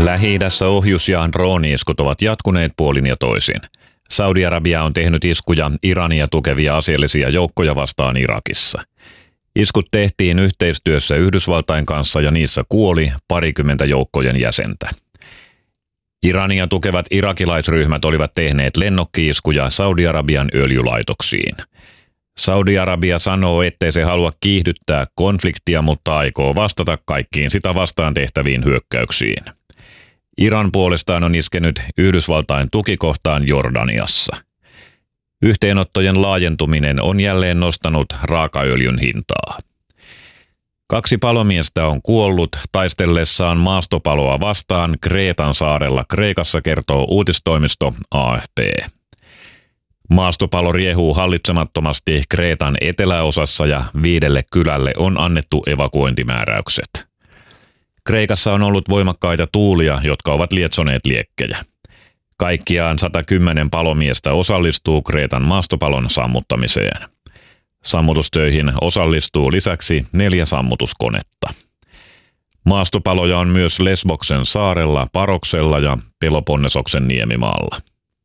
Lähi-idässä ohjus- ja drooni-iskut ovat jatkuneet puolin ja toisin. Saudi-Arabia on tehnyt iskuja Irania tukevia aseellisia joukkoja vastaan Irakissa. Iskut tehtiin yhteistyössä Yhdysvaltain kanssa ja niissä kuoli parikymmentä joukkojen jäsentä. Irania tukevat irakilaisryhmät olivat tehneet lennokki-iskuja Saudi-Arabian öljylaitoksiin. Saudi-Arabia sanoo, ettei se halua kiihdyttää konfliktia, mutta aikoo vastata kaikkiin sitä vastaan tehtäviin hyökkäyksiin. Iran puolestaan on iskenyt Yhdysvaltain tukikohtaan Jordaniassa. Yhteenottojen laajentuminen on jälleen nostanut raakaöljyn hintaa. 2 palomiestä on kuollut taistellessaan maastopaloa vastaan Kreetan saarella Kreikassa, kertoo uutistoimisto AFP. Maastopalo riehuu hallitsemattomasti Kreetan eteläosassa ja 5 kylälle on annettu evakuointimääräykset. Kreikassa on ollut voimakkaita tuulia, jotka ovat lietsoneet liekkejä. Kaikkiaan 110 palomiestä osallistuu Kreetan maastopalon sammuttamiseen. Sammutustöihin osallistuu lisäksi 4 sammutuskonetta. Maastopaloja on myös Lesboksen saarella, Paroksella ja Peloponnesoksen niemimaalla.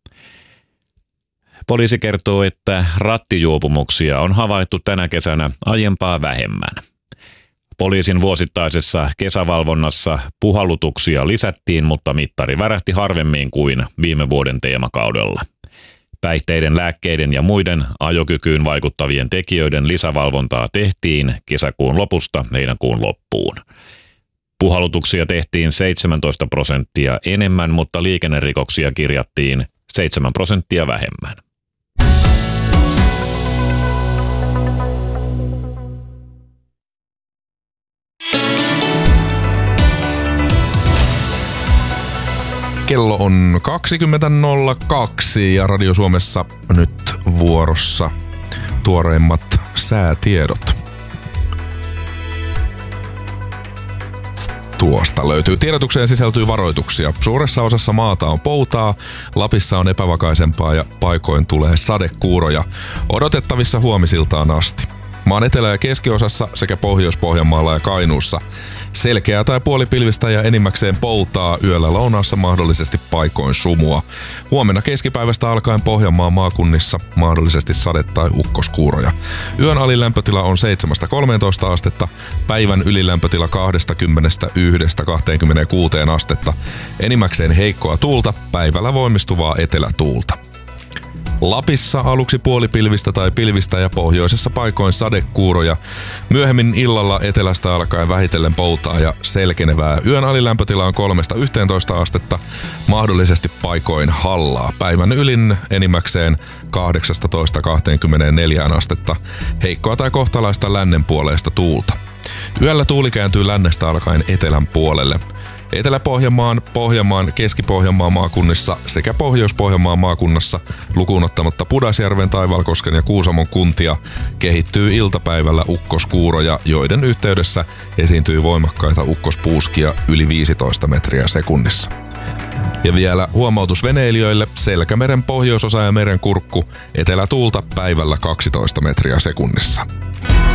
Poliisi kertoo, että rattijuopumuksia on havaittu tänä kesänä aiempaa vähemmän. Poliisin vuosittaisessa kesävalvonnassa puhallutuksia lisättiin, mutta mittari värähti harvemmin kuin viime vuoden teemakaudella. Päihteiden, lääkkeiden ja muiden ajokykyyn vaikuttavien tekijöiden lisävalvontaa tehtiin kesäkuun lopusta heinäkuun loppuun. Puhallutuksia tehtiin 17% enemmän, mutta liikennerikoksia kirjattiin 7% vähemmän. Kello on 20.02 ja Radio Suomessa nyt vuorossa tuoreimmat säätiedot. Tuosta löytyy. Tiedotukseen sisältyy varoituksia. Suuressa osassa maata on poutaa, Lapissa on epävakaisempaa ja paikoin tulee sadekuuroja. Odotettavissa huomisiltaan asti. Maan etelä- ja keskiosassa sekä Pohjois-Pohjanmaalla ja Kainuussa selkeää tai puolipilvistä ja enimmäkseen poutaa, yöllä lounaassa mahdollisesti paikoin sumua. Huomenna keskipäivästä alkaen Pohjanmaan maakunnissa mahdollisesti sade- tai ukkoskuuroja. Yön alilämpötila on 7-13 astetta, päivän ylilämpötila 21-26 astetta. Enimmäkseen heikkoa tuulta, päivällä voimistuvaa etelätuulta. Lapissa aluksi puolipilvistä tai pilvistä ja pohjoisessa paikoin sadekuuroja. Myöhemmin illalla etelästä alkaen vähitellen poutaa ja selkenevää. Yön alilämpötila on 3-11 astetta, mahdollisesti paikoin hallaa. Päivän ylin enimmäkseen 18-24 astetta. Heikkoa tai kohtalaista lännenpuoleista tuulta. Yöllä tuuli kääntyy lännestä alkaen etelän puolelle. Etelä-Pohjanmaan, Pohjanmaan, Keski-Pohjanmaan maakunnissa sekä Pohjois-Pohjanmaan maakunnassa lukuun ottamatta Pudasjärven, Taivalkosken ja Kuusamon kuntia kehittyy iltapäivällä ukkoskuuroja, joiden yhteydessä esiintyy voimakkaita ukkospuuskia yli 15 metriä sekunnissa. Ja vielä huomautus veneilijöille: Selkämeren pohjoisosa ja meren kurkku, etelätuulta päivällä 12 metriä sekunnissa.